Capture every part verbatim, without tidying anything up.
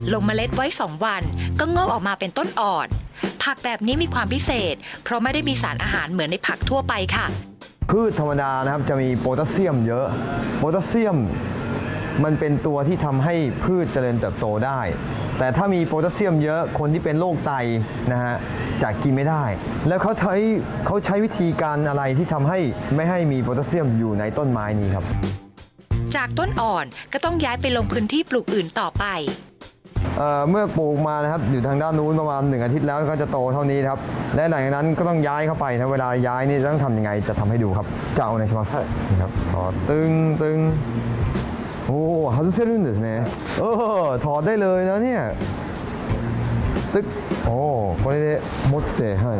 ลงเมล็ดไว้สองวันก็งอกออกมาเป็นต้นอ่อนผักแบบนี้มีความพิเศษเพราะไม่ได้มีสารอาหารเหมือนในผักทั่วไปค่ะพืชธรรมดานะครับจะมีโพแทสเซียมเยอะโพแทสเซียมมันเป็นตัวที่ทำให้พืชเจริญเติบโตได้แต่ถ้ามีโพแทสเซียมเยอะคนที่เป็นโรคไตนะฮะจะกินไม่ได้แล้วเขาใช้เขาใช้วิธีการอะไรที่ทำให้ไม่ให้มีโพแทสเซียมอยู่ในต้นไม้นี้ครับจากต้นอ่อนก็ต้องย้ายไปลงพื้นที่ปลูกอื่นต่อไปเ, เมื่อปลูกมานะครับอยู่ทางด้านนู้นประมาณหนึ่งอาทิตย์แล้วก็จะโตเท่านี้ครับและหลังจากนั้นก็ต้องย้ายเข้าไปนะเวลาย้ายนี่ต้องทำยังไงจะทำให้ดูครับจะเอาในชมาสครับถอดตึงตึงโอ้外せるんですねเออถอดได้เลยนะเนี่ยตึ๊กโอ้これで持ってはい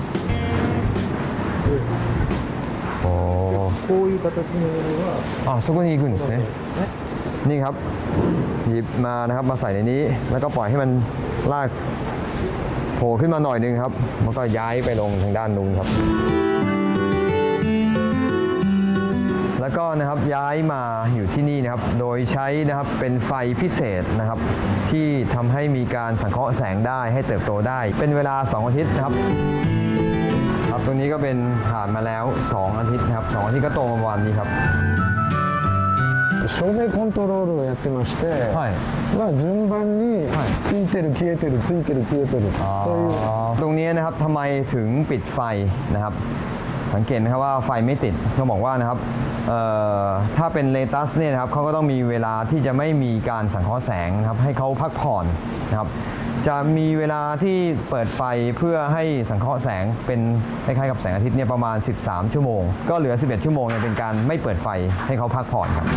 โอ้こういう形のものはあそこに行くんですねนี่ครับหยิบมานะครับมาใส่ในนี้แล้วก็ปล่อยให้มันลากโผล่ขึ้นมาหน่อยนึงครับแล้วก็ย้ายไปลงทางด้านนู้นครับแล้วก็นะครับย้ายมาอยู่ที่นี่นะครับโดยใช้นะครับเป็นไฟพิเศษนะครับที่ทำให้มีการสังเคราะห์แสงได้ให้เติบโตได้เป็นเวลาสองอาทิตย์นะครับครับตรงนี้ก็เป็นผ่านมาแล้วสองอาทิตย์นะครับสองอาทิตย์ก็โตประมาณนี้ครับ照明コントロールをやってまして、はいまあ、順番についてる消えてるついてる消えてるそういうตรงนี้นะครับทำไมถึงปิดไฟนะครับสังเกตนะครับว่าไฟไม่ติดเขาบอกว่านะครับถ้าเป็นเลตัสเนี่ยนะครับเขาก็ต้องมีเวลาที่จะไม่มีการสังเคราะห์แสงนะครับให้เขาพักผ่อนนะครับจะมีเวลาที่เปิดไฟเพื่อให้สังเคราะห์แสงเป็นคล้ายๆกับแสงอาทิตย์เนี่ยประมาณสิบสามชั่วโมงก็เหลือสิบเอ็ดชั่วโมงเนี่ยเป็นการไม่เปิดไฟให้เขาพักผ่อนครับ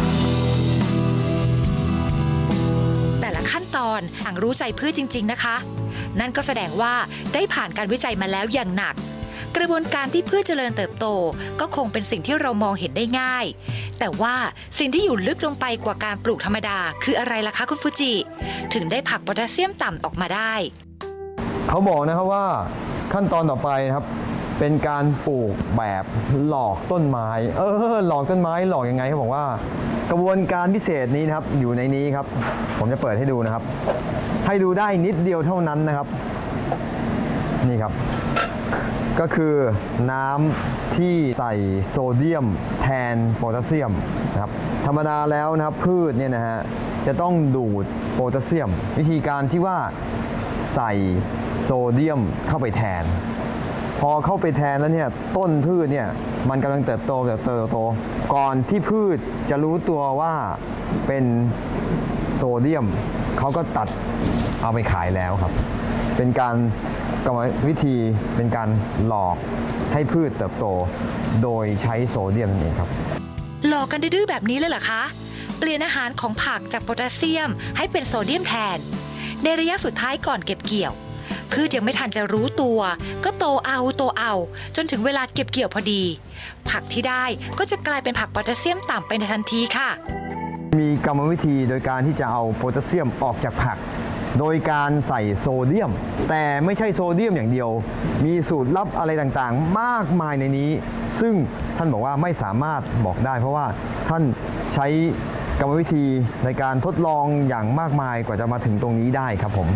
แต่ละขั้นตอนอ่างรู้ใจพืชจริงๆนะคะนั่นก็แสดงว่าได้ผ่านการวิจัยมาแล้วอย่างหนักกระบวนการที่พืชเจริญเติบโตก็คงเป็นสิ่งที่เรามองเห็นได้ง่ายแต่ว่าสิ่งที่อยู่ลึกลงไปกว่าการปลูกธรรมดาคืออะไรล่ะคะคุณฟูจิถึงได้ผักโพแทสเซียมต่ำออกมาได้เขาบอกนะครับว่าขั้นตอนต่อไปนะครับเป็นการปลูกแบบหลอกต้นไม้เออหลอกต้นไม้หลอกยังไงเขาบอกว่ากระบวนการพิเศษนี้นะครับอยู่ในนี้ครับผมจะเปิดให้ดูนะครับให้ดูได้นิดเดียวเท่านั้นนะครับนี่ครับก็คือน้ำที่ใส่โซเดียมแทนโพแทสเซียมนะครับธรรมดาแล้วนะครับพืชเนี่ยนะฮะจะต้องดูดโพแทสเซียมวิธีการที่ว่าใส่โซเดียมเข้าไปแทนพอเข้าไปแทนแล้วเนี่ยต้นพืชเนี่ยมันกำลังเติบโตเติบโตเติบโตก่อนที่พืชจะรู้ตัวว่าเป็นโซเดียมเขาก็ตัดเอาไปขายแล้วครับเป็นการกรรมวิธีเป็นการหลอกให้พืชเติบโตโดยใช้โซเดียมนั่นเองครับหลอกกันดื้อแบบนี้เลยเหรอคะเปลี่ยนอาหารของผักจากโพแทสเซียมให้เป็นโซเดียมแทนในระยะสุดท้ายก่อนเก็บเกี่ยวพืชยังไม่ทันจะรู้ตัวก็โตเอาโตเอาจนถึงเวลาเก็บเกี่ยวพอดีผักที่ได้ก็จะกลายเป็นผักโพแทสเซียมต่ำไปในทันทีค่ะมีกรรมวิธีโดยการที่จะเอาโพแทสเซียมออกจากผักโดยการใส่โซเดียมแต่ไม่ใช่โซเดียมอย่างเดียวมีสูตรลับอะไรต่างๆมากมายในนี้ซึ่งท่านบอกว่าไม่สามารถบอกได้เพราะว่าท่านใช้กรรมวิธีในการทดลองอย่างมากมายกว่าจะมาถึงตรงนี้ได้ครับผม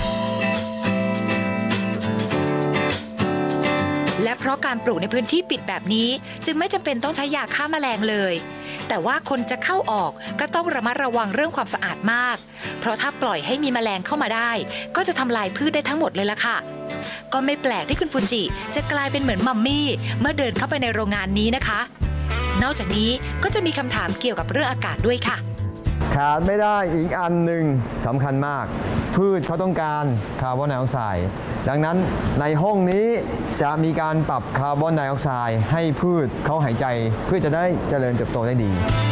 และเพราะการปลูกในพื้นที่ปิดแบบนี้จึงไม่จำเป็นต้องใช้ยาฆ่าแมลงเลยแต่ว่าคนจะเข้าออกก็ต้องระมัดระวังเรื่องความสะอาดมากเพราะถ้าปล่อยให้มีแมลงเข้ามาได้ก็จะทำลายพืชได้ทั้งหมดเลยล่ะค่ะก็ไม่แปลกที่คุณฟูจิจะกลายเป็นเหมือนมัมมี่เมื่อเดินเข้าไปในโรงงานนี้นะคะนอกจากนี้ก็จะมีคำถามเกี่ยวกับเรื่องอากาศด้วยค่ะขาดไม่ได้อีกอันหนึ่งสำคัญมากพืชเขาต้องการคาร์บอนไดออกไซด์ดังนั้นในห้องนี้จะมีการปรับคาร์บอนไดออกไซด์ให้พืชเขาหายใจเพื่อจะได้เจริญเติบโตได้ดี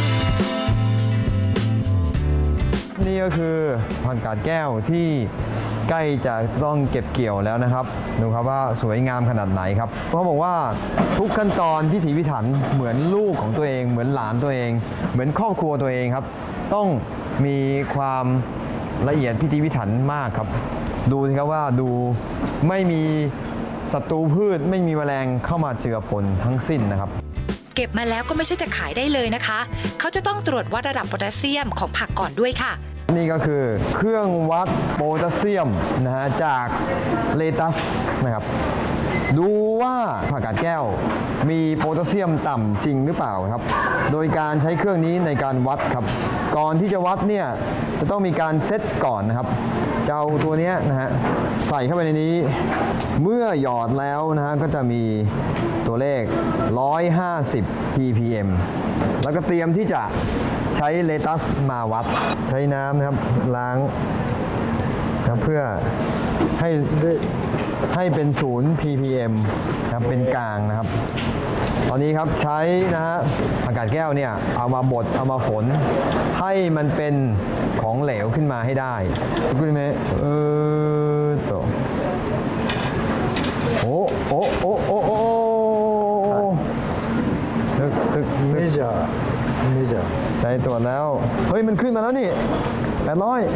นี่ก็คือผักกาดแก้วที่ใกล้จะต้องเก็บเกี่ยวแล้วนะครับดูครับว่าสวยงามขนาดไหนครับเพราะบอกว่าทุกขั้นตอนพิถีพิถันเหมือนลูกของตัวเองเหมือนหลานตัวเองเหมือนครอบครัวตัวเองครับต้องมีความละเอียดพิถีพิถันมากครับดูสิครับว่าดูไม่มีศัตรูพืชไม่มีแมลงเข้ามาเจือปนทั้งสิ้นนะครับเก็บมาแล้วก็ไม่ใช่จะขายได้เลยนะคะเขาจะต้องตรวจวัดระดับโพแทสเซียมของผักก่อนด้วยค่ะนี่ก็คือเครื่องวัดโพแทสเซียมนะฮะจากเลตัสนะครับดูว่าผักกาดแก้วมีโพแทสเซียมต่ำจริงหรือเปล่าครับโดยการใช้เครื่องนี้ในการวัดครับก่อนที่จะวัดเนี่ยจะต้องมีการเซตก่อนนะครับจะเอาตัวนี้นะฮะใส่เข้าไปในนี้เมื่อหยอดแล้วนะฮะก็จะมีตัวเลขหนึ่งร้อยห้าสิบ พี พี เอ็ม แล้วก็เตรียมที่จะใช้เลตัสมาวัดใช้น้ำนะครับล้างนะเพื่อให้ให้เป็นศูนย์ พี พี เอ็ม นะครับเป็นกลางนะครับตอนนี้ครับใช้นะฮะอากาศแก้วเนี่ยเอามาบดเอามาฝนให้มันเป็นของเหลวขึ้นมาให้ได้คุณเมย์เออตัวโอ้โอ้โอ้โอ้โอ้ตึกตึกメジャーメジャーใช้ตรวจแล้วเฮ้ยมันขึ้นมาแล้วนี่แปดร้อย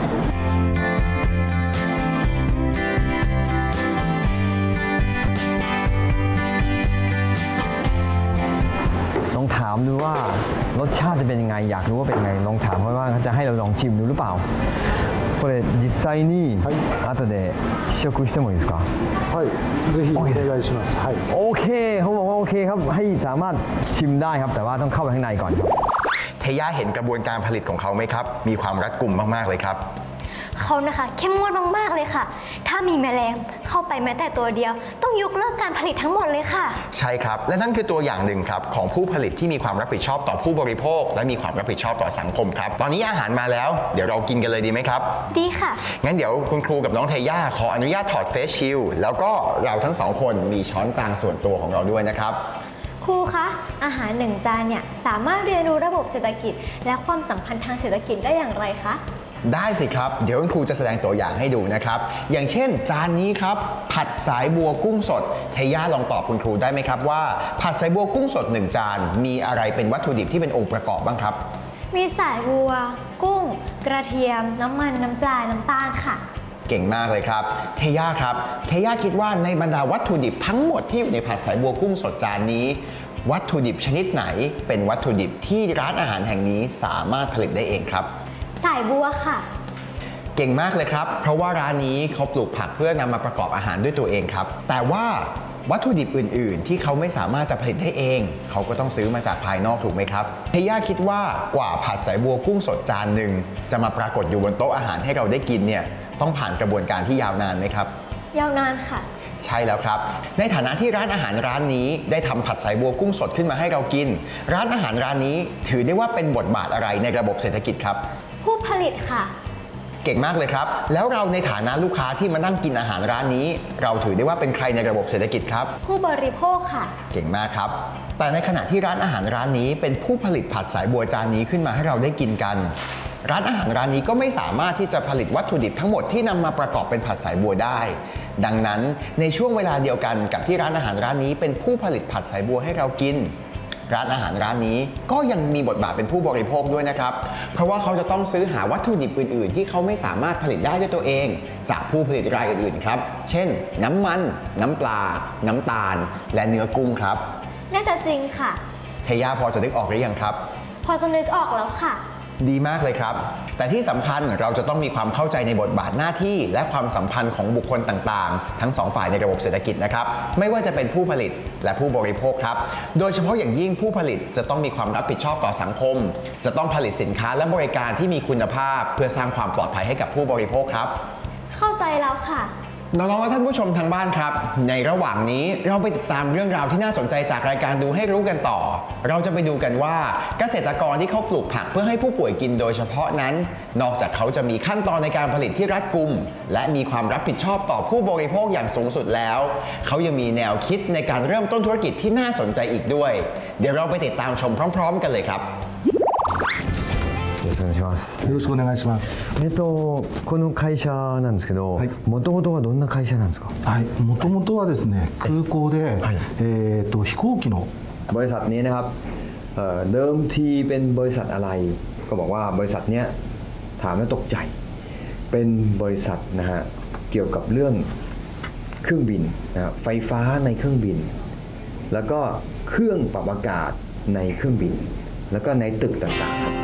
ลองถามดูว่ารสชาติจะเป็นยังไงอยากรู้ว่าเป็นยังไงลองถามเขาว่าเขาจะให้เราลองชิมดูหรือเปล่าこれ実際に後で試食してもいいですかはいぜひお願いしますはいโอเคเขาบอกว่าโอเคครับให้สามารถชิมได้ครับแต่ว่าต้องเข้าไปข้างในก่อนเทย่าเห็นกระบวนการผลิตของเขาไหมครับมีความรัดกุมมากๆเลยครับเขานะคะเข้มงวดมากๆเลยค่ะถ้ามีแมลงเข้าไปแม้แต่ตัวเดียวต้องยกเลิกการผลิตทั้งหมดเลยค่ะใช่ครับและนั่นคือตัวอย่างหนึ่งครับของผู้ผลิตที่มีความรับผิดชอบต่อผู้บริโภคและมีความรับผิดชอบต่อสังคมครับตอนนี้อาหารมาแล้วเดี๋ยวเรากินกันเลยดีไหมครับดีค่ะงั้นเดี๋ยวคุณครูกับน้องเทย่าขออนุญาตถอดเฟสชิลด์แล้วก็เราทั้งสองคนมีช้อนกลางส่วนตัวของเราด้วยนะครับครูคะอาหารหนึ่งจานเนี่ยสามารถเรียนรู้ระบบเศรษฐกิจ และความสัมพันธ์ทางเศรษฐกิจได้อย่างไรคะได้สิครับเดี๋ยวคุณครูจะแสดงตัวอย่างให้ดูนะครับอย่างเช่นจานนี้ครับผัดสายบัวกุ้งสดเทย่าลองตอบคุณครูได้ไหมครับว่าผัดสายบัวกุ้งสดหนึ่งจานมีอะไรเป็นวัตถุดิบที่เป็นองค์ประกอบบ้างครับมีสายบัวกุ้ง กระเทียม น้ำมันน้ำปลาน้ำตาลค่ะเก่งมากเลยครับเทย่าครับเทย่าคิดว่าในบรรดาวัตถุดิบทั้งหมดที่อยู่ในผัดสายบัวกุ้งสดจานนี้วัตถุดิบชนิดไหนเป็นวัตถุดิบที่ร้านอาหารแห่งนี้สามารถผลิตได้เองครับสายบัวค่ะเก่งมากเลยครับเพราะว่าร้านนี้เขาปลูกผักเพื่อนำมาประกอบอาหารด้วยตัวเองครับแต่ว่าวัตถุดิบอื่นๆที่เขาไม่สามารถจะผลิตได้เองเขาก็ต้องซื้อมาจากภายนอกถูกไหมครับเทย่าคิดว่ากว่าผัดสายบัวกุ้งสดจานหนึ่งจะมาปรากฏอยู่บนโต๊ะอาหารให้เราได้กินเนี่ยต้องผ่านกระบวนการที่ยาวนานไหมครับยาวนานค่ะใช่แล้วครับในฐานะที่ร้านอาหารร้านนี้ได้ทำผัดสายบัวกุ้งสดขึ้นมาให้เรากินร้านอาหารร้านนี้ถือได้ว่าเป็นบทบาทอะไรในระบบเศรษฐกิจครับผู้ผลิตค่ะเก่งมากเลยครับแล้วเราในฐานะลูกค้าที่มานั่งกินอาหารร้านนี้เราถือได้ว่าเป็นใครในระบบเศรษฐกิจครับผู้บริโภคค่ะเก่งมากครับแต่ในขณะที่ร้านอาหารร้านนี้เป็นผู้ผลิตผัดสายบัวจานนี้ขึ้นมาให้เราได้กินกันร้านอาหารร้านนี้ก็ไม่สามารถที่จะผลิตวัตถุดิบทั้งหมดที่นำมาประกอบเป็นผัดสายบัวได้ดังนั้นในช่วงเวลาเดียวกันกับที่ร้านอาหารร้านนี้เป็นผู้ผลิตผัดสายบัวให้เรากินร้านอาหารร้านนี้ก็ยังมีบทบาทเป็นผู้บริโภคด้วยนะครับเพราะว่าเขาจะต้องซื้อหาวัตถุดิบอื่นๆที่เขาไม่สามารถผลิตได้ด้วยตัวเองจากผู้ผลิตรายอื่นๆครับเช่นน้ำมันน้ำปลาน้ำตาลและเนื้อกุ้งครับน่าจะจริงค่ะเทย่าพอจะนึกออกหรือยังครับพอจะนึกออกแล้วค่ะดีมากเลยครับแต่ที่สำคัญเราจะต้องมีความเข้าใจในบทบาทหน้าที่และความสัมพันธ์ของบุคคลต่างๆทั้งสองฝ่ายในระบบเศรษฐกิจนะครับไม่ว่าจะเป็นผู้ผลิตและผู้บริโภคครับโดยเฉพาะอย่างยิ่งผู้ผลิตจะต้องมีความรับผิดชอบต่อสังคมจะต้องผลิตสินค้าและบริการที่มีคุณภาพเพื่อสร้างความปลอดภัยให้กับผู้บริโภคครับเข้าใจแล้วค่ะน้องๆและท่านผู้ชมทางบ้านครับในระหว่างนี้เราไปติดตามเรื่องราวที่น่าสนใจจากรายการดูให้รู้กันต่อเราจะไปดูกันว่าเกษตรกรที่เขาปลูกผักเพื่อให้ผู้ป่วยกินโดยเฉพาะนั้นนอกจากเขาจะมีขั้นตอนในการผลิตที่รัดกุมและมีความรับผิดชอบต่อผู้บริโภคอย่างสูงสุดแล้วเขายังมีแนวคิดในการเริ่มต้นธุรกิจที่น่าสนใจอีกด้วยเดี๋ยวเราไปติดตามชมพร้อมๆกันเลยครับよろしくお願いします。 よろしくお願いします。 えっとこの会社なんですけど、もともとはどんな会社なんですか。 はい、もともとはですね、空港で、はい、えっと飛行機のบริษัทนี้นะครับเดิมทีเป็นบริษัทอะไรก็บอกว่าบริษัทเนี้ยถามแล้วตกใจเป็นบริษัทนะฮะเกี่ยวกับเรื่องเครื่องบินนะไฟฟ้าในเครื่องบินแล้วก็เครื่องปรับอากาศในเครื่องบินแล้วก็ในตึกต่างๆโอ้โห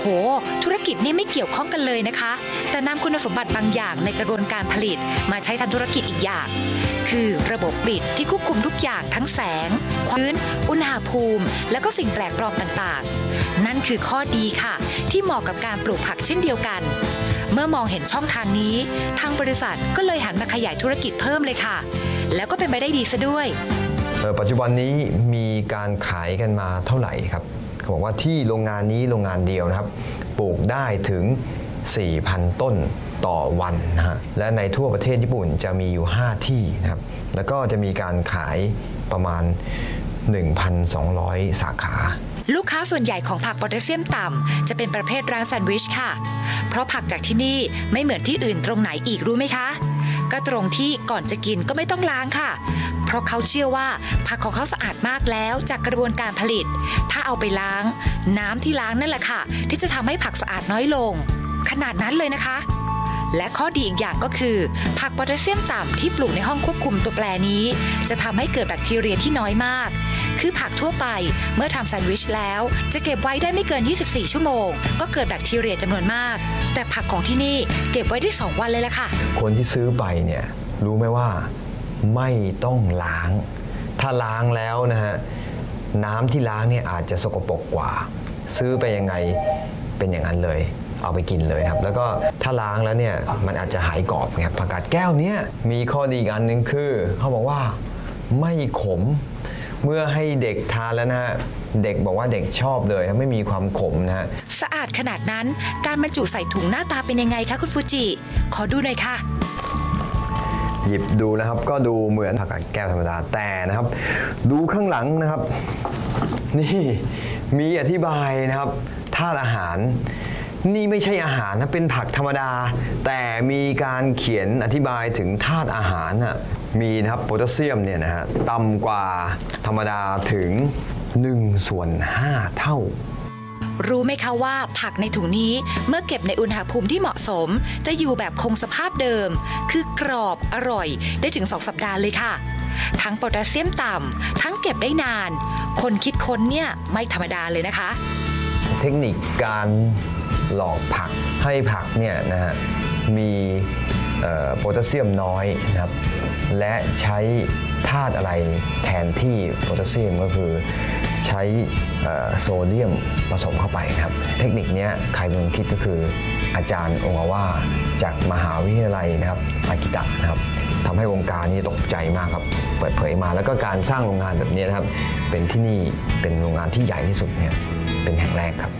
ธุรกิจนี้ไม่เกี่ยวข้องกันเลยนะคะแต่นำคุณสมบัติบางอย่างในกระบวนการผลิตมาใช้ทำธุรกิจอีกอย่างคือระบบปิดที่ควบคุมทุกอย่างทั้งแสงความชื้นอุณหภูมิและก็สิ่งแปลกปลอมต่างๆนั่นคือข้อดีค่ะที่เหมาะกับการปลูกผักเช่นเดียวกันเมื่อมองเห็นช่องทางนี้ทางบริษัทก็เลยหันมาขยายธุรกิจเพิ่มเลยค่ะแล้วก็เป็นไปได้ดีซะด้วยปัจจุบันนี้มีการขายกันมาเท่าไหร่ครับเขาบอกว่าที่โรงงานนี้โรงงานเดียวนะครับปลูกได้ถึง สี่พัน ต้นต่อวันนะฮะและในทั่วประเทศญี่ปุ่นจะมีอยู่ ห้า ที่นะครับแล้วก็จะมีการขายประมาณ หนึ่งพันสองร้อย สาขาลูกค้าส่วนใหญ่ของผักโพแทสเซียมต่ำจะเป็นประเภทร้านแซนด์วิชค่ะเพราะผักจากที่นี่ไม่เหมือนที่อื่นตรงไหนอีกรู้ไหมคะก็ตรงที่ก่อนจะกินก็ไม่ต้องล้างค่ะเพราะเขาเชื่อว่าผักของเขาสะอาดมากแล้วจากกระบวนการผลิตถ้าเอาไปล้างน้ำที่ล้างนั่นแหละค่ะที่จะทำให้ผักสะอาดน้อยลงขนาดนั้นเลยนะคะและข้อดีอีกอย่างก็คือผักโพแทสเซียมต่ำที่ปลูกในห้องควบคุมตัวแปรนี้จะทำให้เกิดแบคทีเรียที่น้อยมากคือผักทั่วไปเมื่อทำแซนด์วิชแล้วจะเก็บไว้ได้ไม่เกินยี่สิบสี่ชั่วโมงก็เกิดแบคทีเรียจำนวนมากแต่ผักของที่นี่เก็บไว้ได้สองวันเลยล่ะค่ะคนที่ซื้อไปเนี่ยรู้ไหมว่าไม่ต้องล้างถ้าล้างแล้วนะฮะน้ำที่ล้างเนี่ยอาจจะสกปรกกว่าซื้อไปยังไงเป็นอย่างนั้นเลยเอาไปกินเลยครับแล้วก็ถ้าล้างแล้วเนี่ยมันอาจจะหายกรอบครับผักกาดแก้วเนี้ยมีข้อดีอีกอันหนึ่งคือเขาบอกว่าไม่ขมเมื่อให้เด็กทานแล้วนะฮะเด็กบอกว่าเด็กชอบเลยไม่มีความขมนะฮะสะอาดขนาดนั้นการบรรจุใส่ถุงหน้าตาเป็นยังไงคะคุณฟูจิขอดูหน่อยค่ะหยิบดูนะครับก็ดูเหมือนผักกาดแก้วธรรมดาแต่นะครับดูข้างหลังนะครับนี่มีอธิบายนะครับธาตุอาหารนี่ไม่ใช่อาหารนะเป็นผักธรรมดาแต่มีการเขียนอธิบายถึงธาตุอาหารนะมีนะครับโพแทสเซียมเนี่ยนะฮะต่ำกว่าธรรมดาถึงหนึ่งส่วนห้าเท่ารู้ไหมคะว่าผักในถุงนี้เมื่อเก็บในอุณหภูมิที่เหมาะสมจะอยู่แบบคงสภาพเดิมคือกรอบอร่อยได้ถึงสองสัปดาห์เลยค่ะทั้งโพแทสเซียมต่ำทั้งเก็บได้นานคนคิดค้นเนี่ยไม่ธรรมดาเลยนะคะเทคนิคการหลอกผักให้ผักเนี่ยนะฮะมีโพแทสเซียมน้อยนะครับและใช้ธาตุอะไรแทนที่โพแทสเซียมก็คือใช้โซเดียมผสมเข้าไปครับเทคนิคนี้ใครเป็นคนคิดก็คืออาจารย์โอมาว่าจากมหาวิทยาลัยนะครับอากิตะนะครับทำให้วงการนี้ตกใจมากครับเปิดเผยมาแล้วก็การสร้างโรงงานแบบนี้นะครับเป็นที่นี่เป็นโรงงานที่ใหญ่ที่สุดเนี่ยเป็นแห่งแรกครับ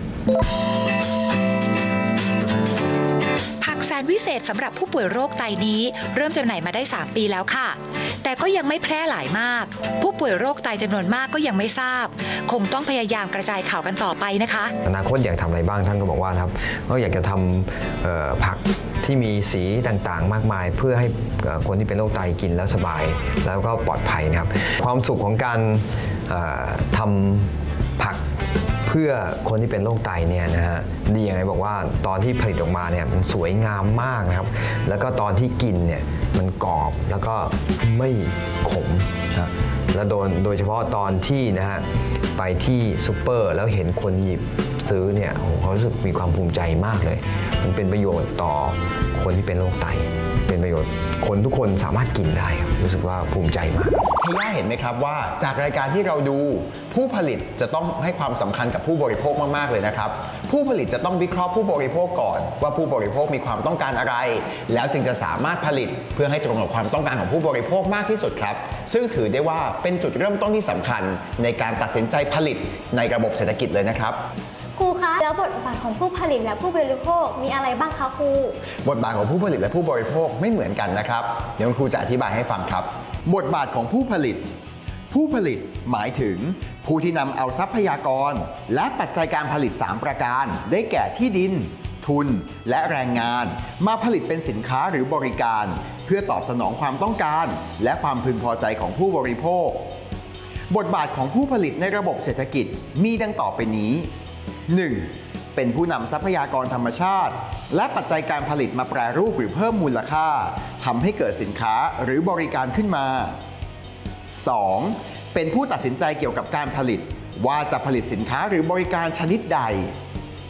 ผักแสนวิเศษสำหรับผู้ป่วยโรคไตนี้เริ่มจำหน่ายมาได้สามปีแล้วค่ะแต่ก็ยังไม่แพร่หลายมากผู้ป่วยโรคไตจำนวนมากก็ยังไม่ทราบคงต้องพยายามกระจายข่าวกันต่อไปนะคะอนาคตอยากทำอะไรบ้างท่านก็บอกว่าครับก็อยากจะทำผักที่มีสีต่างๆมากมายเพื่อให้คนที่เป็นโรคไตกินแล้วสบายแล้วก็ปลอดภัยนะครับความสุขของการทำผักเพื่อคนที่เป็นโรคไตเนี่ยนะฮะดียังไงบอกว่าตอนที่ผลิตออกมาเนี่ยมันสวยงามมากนะครับแล้วก็ตอนที่กินเนี่ยมันกรอบแล้วก็ไม่ขมนะและโดยโดยเฉพาะตอนที่นะฮะไปที่ซูเปอร์แล้วเห็นคนหยิบซื้อเนี่ยโอ้โหเขารู้สึกมีความภูมิใจมากเลยมันเป็นประโยชน์ต่อคนที่เป็นโรคไตเป็นประโยชน์คนทุกคนสามารถกินได้รู้สึกว่าภูมิใจมากเทย่าเห็นไหมครับว่าจากรายการที่เราดูผู้ผลิตจะต้องให้ความสำคัญกับผู้บริโภคมากๆเลยนะครับผู้ผลิตจะต้องวิเคราะห์ผู้บริโภคก่อนว่าผู้บริโภคมีความต้องการอะไรแล้วจึงจะสามารถผลิตเพื่อให้ตรงกับความต้องการของผู้บริโภคมากที่สุดครับซึ่งถือได้ว่าเป็นจุดเริ่มต้นที่สำคัญในการตัดสินใจผลิตในระบบเศรษฐกิจเลยนะครับครูคะแล้วบทบาทของผู้ผลิตและผู้บริโภคมีอะไรบ้างคะครูบทบาทของผู้ผลิตและผู้บริโภคไม่เหมือนกันนะครับเดี๋ยวครูจะอธิบายให้ฟังครับบทบาทของผู้ผลิตผู้ผลิตหมายถึงผู้ที่นำเอาทรัพยากรและปัจจัยการผลิตสามประการได้แก่ที่ดินทุนและแรงงานมาผลิตเป็นสินค้าหรือบริการเพื่อตอบสนองความต้องการและความพึงพอใจของผู้บริโภคบทบาทของผู้ผลิตในระบบเศรษฐกิจมีดังต่อไปนี้ หนึ่ง. เป็นผู้นำทรัพยากรธรรมชาติและปัจจัยการผลิตมาแปรรูปหรือเพิ่มมูลค่าทำให้เกิดสินค้าหรือบริการขึ้นมา สอง. เป็นผู้ตัดสินใจเกี่ยวกับการผลิตว่าจะผลิตสินค้าหรือบริการชนิดใด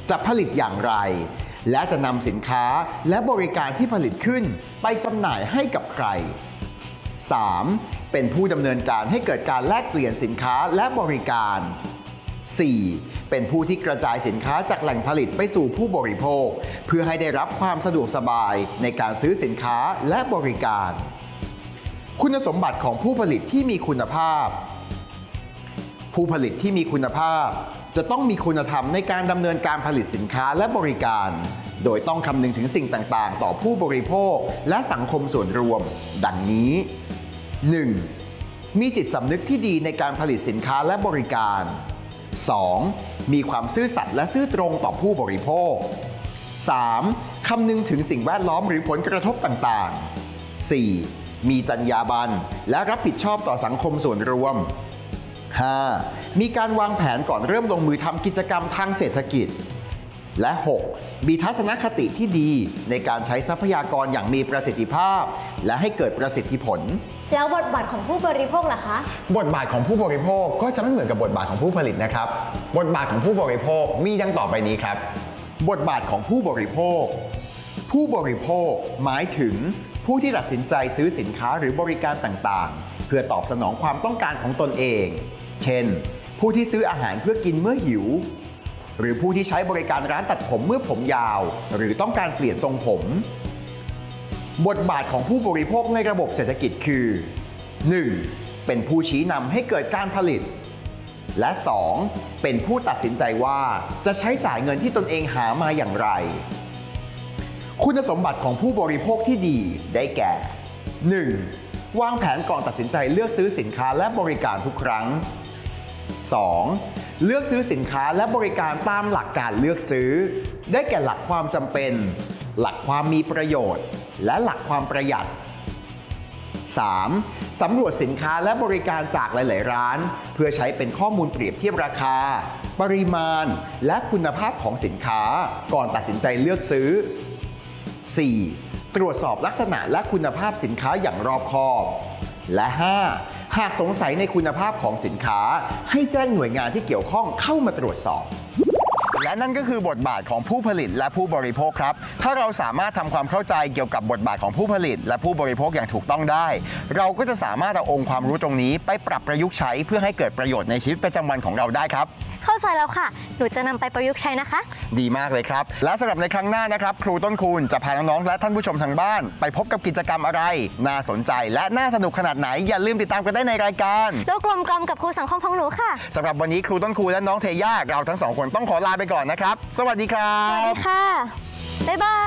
จะผลิตอย่างไร และจะนำสินค้าและบริการที่ผลิตขึ้นไปจำหน่ายให้กับใคร สาม เป็นผู้ดำเนินการให้เกิดการแลกเปลี่ยนสินค้าและบริการ สี่ เป็นผู้ที่กระจายสินค้าจากแหล่งผลิตไปสู่ผู้บริโภคเพื่อให้ได้รับความสะดวกสบายในการซื้อสินค้าและบริการ คุณสมบัติของผู้ผลิตที่มีคุณภาพ ผู้ผลิตที่มีคุณภาพจะต้องมีคุณธรรมในการดำเนินการผลิตสินค้าและบริการ โดยต้องคำนึงถึงสิ่งต่างๆ ต่อผู้บริโภคและสังคมส่วนรวม ดังนี้ หนึ่ง มีจิตสำนึกที่ดีในการผลิตสินค้าและบริการ สอง มีความซื่อสัตย์และซื่อตรงต่อผู้บริโภค สาม คำนึงถึงสิ่งแวดล้อมหรือผลกระทบต่างๆ สี่ มีจรรยาบรรณและรับผิดชอบต่อสังคมส่วนรวม ห้า มีการวางแผนก่อนเริ่มลงมือทำกิจกรรมทางเศรษฐกิจ และ หก มีทัศนคติที่ดีในการใช้ทรัพยากรอย่างมีประสิทธิภาพและให้เกิดประสิทธิผลแล้วบทบาทของผู้บริโภคล่ะคะบทบาทของผู้บริโภคก็จะไม่เหมือนกับบทบาทของผู้ผลิตนะครับ บทบาทของผู้บริโภคมีดังต่อไปนี้ครับ บทบาทของผู้บริโภค ผู้บริโภคหมายถึงผู้ที่ตัดสินใจซื้อสินค้าหรือบริการต่างๆ เพื่อตอบสนองความต้องการของตนเอง เช่น ผู้ที่ซื้ออาหารเพื่อกินเมื่อหิว หรือผู้ที่ใช้บริการร้านตัดผมเมื่อผมยาว หรือต้องการเปลี่ยนทรงผม บทบาทของผู้บริโภคในระบบเศรษฐกิจคือ หนึ่ง เป็นผู้ชี้นำให้เกิดการผลิต และ สอง เป็นผู้ตัดสินใจว่าจะใช้จ่ายเงินที่ตนเองหามาอย่างไร คุณสมบัติของผู้บริโภคที่ดีได้แก่ หนึ่ง วางแผนก่อนตัดสินใจเลือกซื้อสินค้าและบริการทุกครั้ง สอง เลือกซื้อสินค้าและบริการตามหลักการเลือกซื้อ ได้แก่หลักความจำเป็น หลักความมีประโยชน์ และหลักความประหยัด สาม สำรวจสินค้าและบริการจากหลาย ๆ ร้าน เพื่อใช้เป็นข้อมูลเปรียบเทียบราคา ปริมาณ และคุณภาพของสินค้าก่อนตัดสินใจเลือกซื้อ สี่ ตรวจสอบลักษณะและคุณภาพสินค้าอย่างรอบคอบ และ ห้า หากสงสัยในคุณภาพของสินค้าให้แจ้งหน่วยงานที่เกี่ยวข้องเข้ามาตรวจสอบ และนั่นก็คือบทบาทของผู้ผลิตและผู้บริโภคครับ ถ้าเราสามารถทำความเข้าใจเกี่ยวกับบทบาทของผู้ผลิตและผู้บริโภคอย่างถูกต้องได้ เราก็จะสามารถเอาองค์ความรู้ตรงนี้ไปปรับประยุกต์ใช้เพื่อให้เกิดประโยชน์ในชีวิตประจำวันของเราได้ครับเข้าใจแล้วค่ะ หนูจะนำไปประยุกต์ใช้นะคะดีมากเลยครับ และสำหรับในครั้งหน้านะครับ ครูต้นคูณจะพาน้องๆและท่านผู้ชมทางบ้าน ไปพบกับกิจกรรมอะไร น่าสนใจและน่าสนุกขนาดไหนอย่าลืมติดตามกันได้ในรายการโลกกลมกลมกับครูสังคมของหนูค่ะสำหรับวันนี้ครูต้นคูณและน้องเทย่าเราทั้งสองคนต้องขอลาไปก่อนนะครับ สวัสดีครัสวัสบดีค่ะ บ๊ายบาย